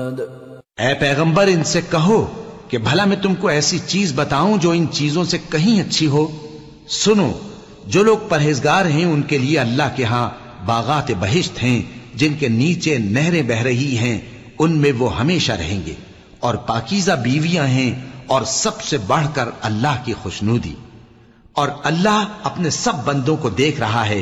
ऐ पैगंबर, इनसे कहो कि भला मैं तुमको ऐसी चीज बताऊं जो इन चीजों से कहीं अच्छी हो। सुनो, जो लोग परहेजगार हैं उनके लिए अल्लाह के यहां बागात बहिश्त हैं जिनके नीचे नहरें बह रही हैं, उनमें वो हमेशा रहेंगे, और पाकीज़ा बीवियां हैं, और सबसे बढ़कर अल्लाह की खुशनूदी। और अल्लाह अपने सब बंदों को देख रहा है